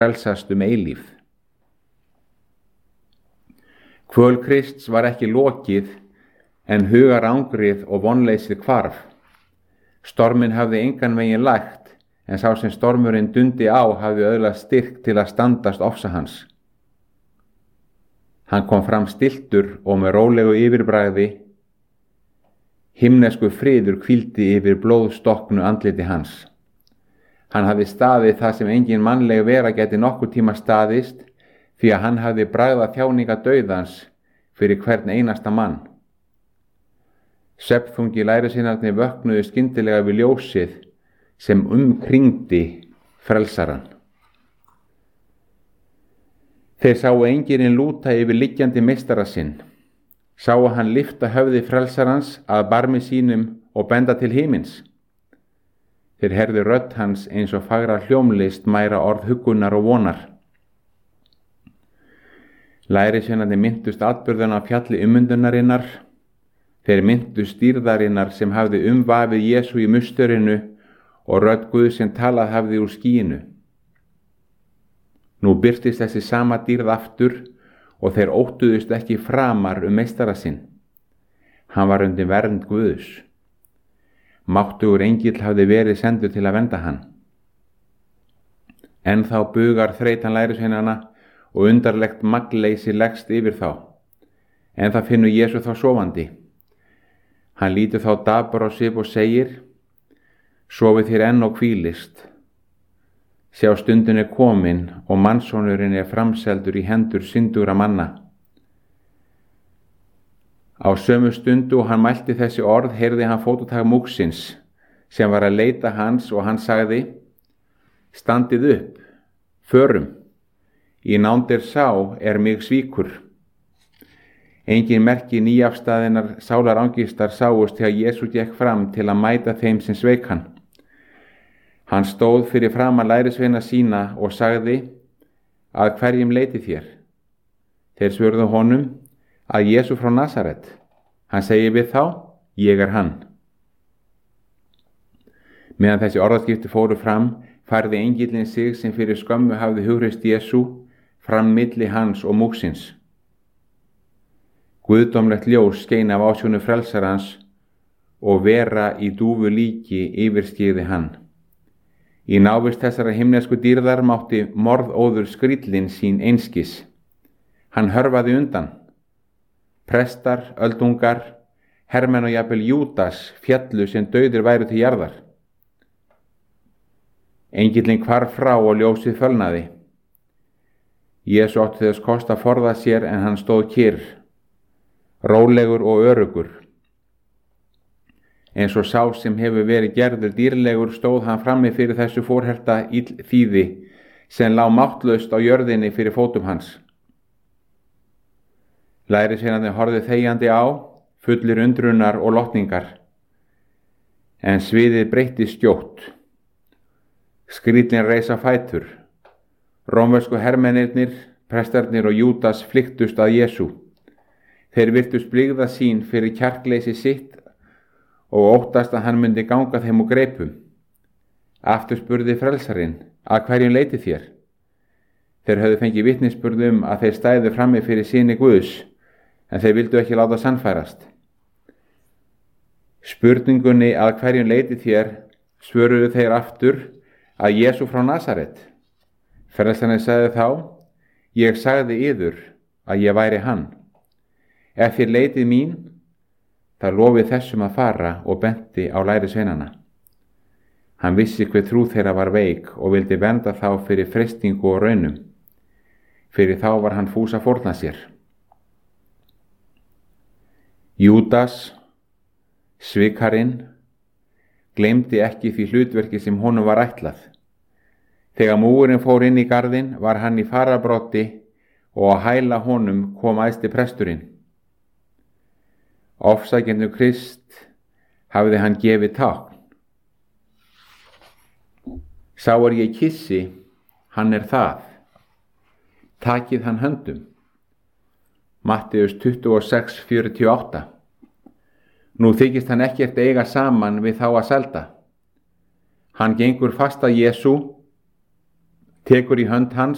frelsast eilífð. Kvöl Krists var ekki lokið, en hugarangrið og vonleysið hvarf. Storminn hafði engan veginn lægt, en sá sem stormurinn dundi á hafði öðlast styrk til að standast ofsa hans. Hann kom fram stilltur og með rólegu yfirbragði. Himnesku friður hvíldi yfir blóðstokknu andliti hans. Hann hafði staðið það sem engin mannleg vera gæti nokkur tíma staðist, því að hann hafði bragðað þjáninga dauðans fyrir hvern einasta mann. Svefnþungi lærisveinarnir vöknuðu skyndilega við ljósið sem umkringdi frelsaran. Þeir sáu engilinn lúta yfir liggjandi meistara sinn, sáu hann lyfta höfði frelsarans að barmi sínum og benda til himins. Þeir heyrðu rödd hans eins og fagra hljómlist mæra orð huggunar og vonar. Lærisveinarnir minntust atburðana á fjalli ummundunarinnar. Þeir minntust dýrðarinnar sem hafði umvafið Jesú í musturinu og rödd Guðs sem talað hafði úr skýinu. Nú birtist þessi sama dýrð aftur og þeir óttuðust ekki framar meistara sinn. Hann var undir vernd Guðs. Máttugur engill hafði verið sendur til að vernda hann. En þá bugar þreytan lærisveinanna og undarlegt magnleysi leggst yfir þá. En það finnur Jesú þá sofandi. Hann lítur þá dapur á svip og segir: Sofið þér enn og hvílist. Sjá, stundin er komin og mannssonurinn er framseldur í hendur syndugra manna. Á sömu stundu og hann mælti þessi orð heyrði hann fótatak múgsins sem var að leita hans og hann sagði: Standið upp, förum, í nánd sá mig svíkur. Engin merki nýafstaðinnar sálarangistar sáust þegar Jesú gekk fram til að mæta þeim sem sveik hann. Hann stóð fyrir framan lærisveina sína og sagði: Að hverjum leitið þér? Þeir svörðu honum: Að Jesú frá Nasaret. Hann segir við þá: Ég er hann. Meðan þessi orðaskipti fóru fram, færði engillinn sig sem fyrir skömmu hafði hughrist Jesú fram milli hans og múgsins. Guðdómlegt ljós skein af ásjónu frelsarans og vera í dúfu líki yfirskyggði hann. Í návist þessara himnesku dýrðar mátti morðóður skríllinn sín einskis. Hann hörfaði undan. Prestar, öldungar, hermenn og jafnvel Júdas fjallu sem dauðir væru til jarðar. Engillinn hvarf frá og ljósið fölnaði. Jesú átti þess kost að forða sér en hann stóð kyrr, rólegur og örugur. Eins og sá sem hefur verið gerður dýrlegur stóð hann frammi fyrir þessu fórherta illþýði sem lá máttlaust á jörðinni fyrir fótum hans. Lærisveinarnir horfðu þegjandi á, fullir undrunar og lotningar. En sviðið breyttist skjótt. Skríllinn reis á fætur. Rómversku hermennirnir, prestarnir og Júdas flykktust að Jesú. Þeir virtust blygða sín fyrir kjarkleysi sitt og óttast að hann myndi ganga þeim úr greipum. Aftur spurði frelsarinn: Að hverjum leitið þér? Þeir höfðu fengið vitnisburð að þeir stæðu frammi fyrir syni Guðs, en þeir vildu ekki láta sannfærast. Spurningunni að hverjum leitið þér svöruðu þeir aftur: Að Jesú frá Nasaret. Frelsarinn sagði þá: Ég sagði yður að ég væri hann. Ef þér leitið mín, það lofið þessum að fara og benti á lærisveinana. Hann vissi hver trú þeirra var veik og vildi vernda þá fyrir freistingu og raunum. Fyrir þá var hann fús að fórna sér. Júdas, svikarinn, gleymdi ekki því hlutverki sem honum var ætlað. Þegar múgurinn fór inn í garðinn var hann í fararbroddi og að hæla honum kom æðsti presturinn. Ofsækjendur Krist hafði hann gefið tákn. Sá ég kyssi, hann það. Takið hann höndum. Matteus 26:48. Nú þykist hann ekkert eiga saman við þá að selda. Hann gengur fast að Jesú, tekur í hönd hans